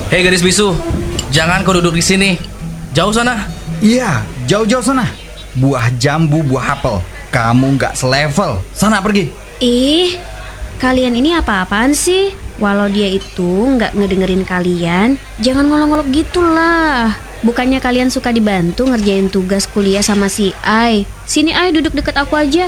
Hei gadis bisu, jangan kau duduk di sini. Jauh sana. Iya, jauh-jauh sana. Buah jambu, buah apel. Kamu nggak selevel. Sana pergi. Ih, kalian ini apa-apaan sih? Walau dia itu nggak ngedengerin kalian, jangan ngolok-ngolok gitulah. Bukannya kalian suka dibantu ngerjain tugas kuliah sama si Ai. Sini Ai, duduk deket aku aja.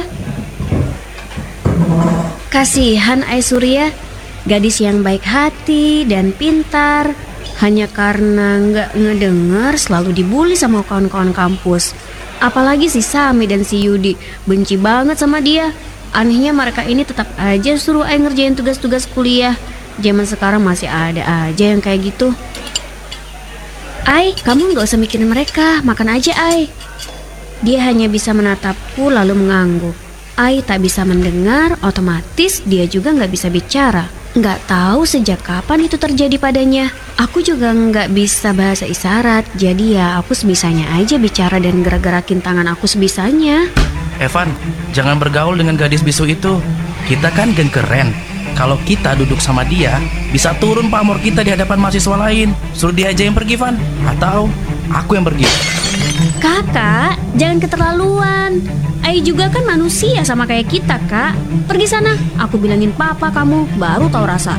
Kasihan Ai Surya, gadis yang baik hati dan pintar. Hanya karena nggak ngedenger selalu dibully sama kawan-kawan kampus. Apalagi si Sami dan si Yudi, benci banget sama dia. Anehnya mereka ini tetap aja suruh Ai ngerjain tugas-tugas kuliah. Zaman sekarang masih ada aja yang kayak gitu. Ai, kamu nggak usah mikirin mereka, makan aja Ai. Dia hanya bisa menatapku lalu mengangguk. Ai tak bisa mendengar, otomatis dia juga nggak bisa bicara. Nggak tahu sejak kapan itu terjadi padanya. Aku juga nggak bisa bahasa isyarat, jadi ya aku sebisanya aja bicara dan gerak-gerakin tangan aku sebisanya. Evan, jangan bergaul dengan gadis bisu itu. Kita kan geng keren. Kalau kita duduk sama dia, bisa turun pamor kita di hadapan mahasiswa lain. Suruh dia aja yang pergi, Van. Atau aku yang pergi. Kakak, jangan keterlaluan. Ai juga kan manusia sama kayak kita, Kak. Pergi sana, aku bilangin papa kamu, baru tahu rasa.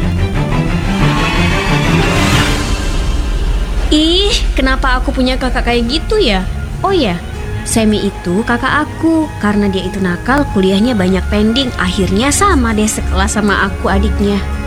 Ih, kenapa aku punya kakak kayak gitu ya? Oh ya, Semi itu kakak aku. Karena dia itu nakal, kuliahnya banyak pending. Akhirnya sama deh sekelas sama aku adiknya.